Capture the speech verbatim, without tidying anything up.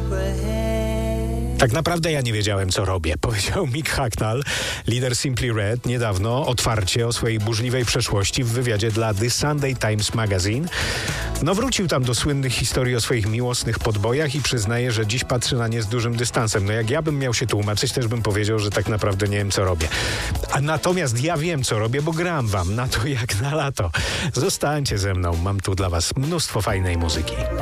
Tak naprawdę ja nie wiedziałem, co robię, powiedział Mick Hucknall, lider Simply Red, niedawno otwarcie o swojej burzliwej przeszłości w wywiadzie dla The Sunday Times Magazine. No wrócił tam do słynnych historii o swoich miłosnych podbojach i przyznaje, że dziś patrzy na nie z dużym dystansem. No jak ja bym miał się tłumaczyć, też bym powiedział, że tak naprawdę nie wiem, co robię. A natomiast ja wiem, co robię, bo gram wam na to jak na lato. Zostańcie ze mną, mam tu dla was mnóstwo fajnej muzyki.